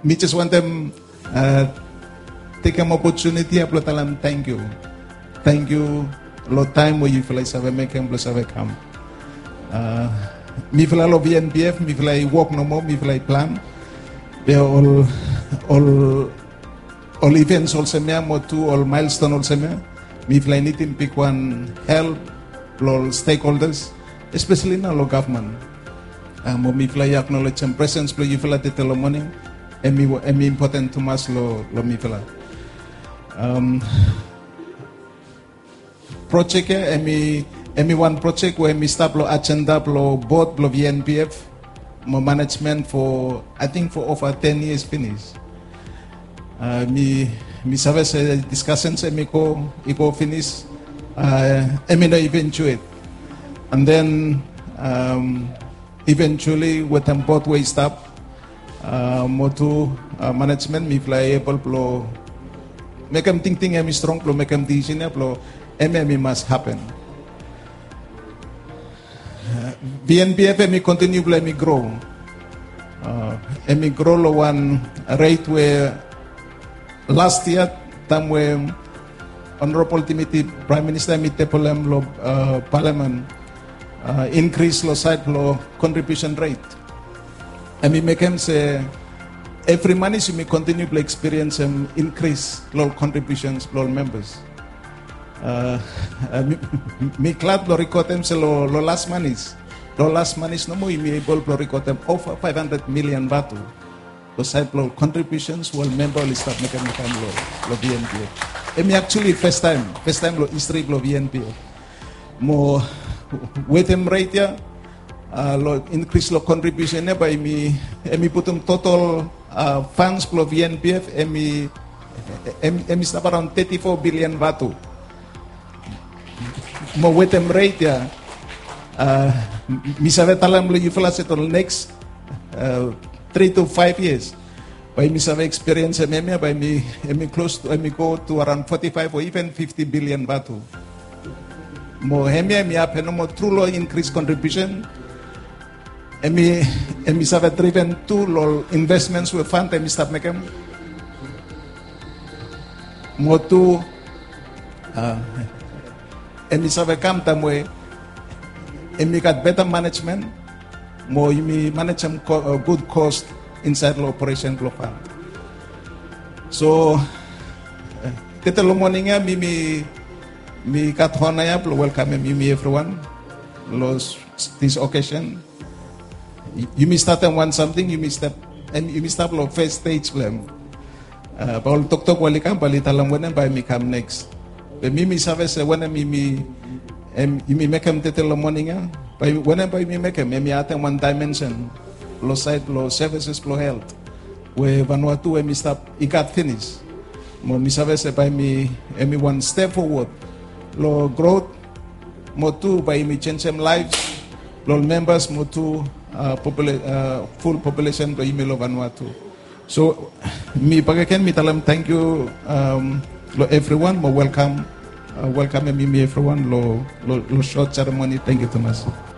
me just want them take an opportunity to tell them thank you. Thank you. Lot time where you feel like save make them plus save come. Me feel like love NPF, me feel like work no more, me feel like plan. They all events also me more too, all milestone also me. Me feel like anything pick one help all stakeholders, especially now lo government. Me feel like acknowledge some presence, play you feel like the telomony. And me important to mas lo me feel like. Project emi one project where me start lo agenda lo board lo VNPF mo management for I think for over 10 years finish. Me service discussions emi ko finish emi no eventuate and then eventually with them both way stop mo to management me fly able lo make them think emi strong lo make them decision lo emi must happen. BNPF emi continue to emi grow. Emi grow lo one rate where last year time where Honorable Timothy Prime Minister emi tepolem lo Parliament increase lo side lo contribution rate. Emi make him say every money should me continue to experience increase lo contributions lo members. Me glad lo record them say lo last monies. Lo last monies no more me able to record them over 500 million batu. Lo side lo contributions will member will start making lo BNPF. Me actually first time lo history lo BNPF. Mo with him right here lo increase lo contribution by me put them total funds lo BNPF me start around 34 billion batu. Mo with them right here misabe talam lo inflation to next 3 to 5 years. By misabe experience by me close to go to around 45 or even 50 billion batu. Mo me happen mo true lo increase contribution. Emi sabe driven to lo investments we fund emi start making. Mo to emi sabe come tamwe. Emi got better management. Mo emi manage some good cost inside the operation global. So, ketelo morning mi kat honaya welcome me everyone. This occasion, you may start and want something. You may start lo first stage plan. Paul tok welcome balita lang when by me come next. But me service when me make them tetelo morning. By whenever me make them, me attend one dimension. Lo side lo services lo health we Vanuatu we stop it got finished mo mi service by me one step forward lo growth mo tu by me change them lives lo members mo tu full population lo email Vanuatu. So mi pagaken mi talam thank you lo everyone mo welcome me everyone lo short ceremony. Thank you Thomas.